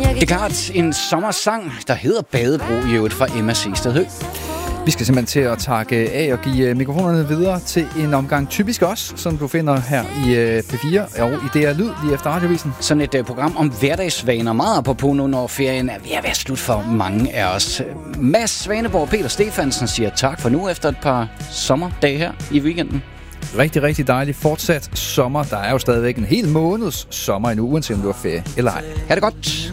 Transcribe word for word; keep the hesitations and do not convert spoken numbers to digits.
Det er klart en sommersang, der hedder Badebro i øvrigt fra Emma Sehsted Høgh. Vi skal simpelthen til at takke af og give mikrofonerne videre til en omgang Typisk Os, som du finder her i P fire og i D R Lyd lige efter radiovisen. Sådan et uh, program om hverdagsvaner, meget apropos nu, når ferien er ved at være slut for mange af os. Mads Svaneborg og Peter Stefansen siger tak for nu efter et par sommerdage her i weekenden. Rigtig, rigtig dejligt fortsat sommer. Der er jo stadigvæk en hel måneds sommer endnu, uanset om du har ferie eller ej. Ha' det godt!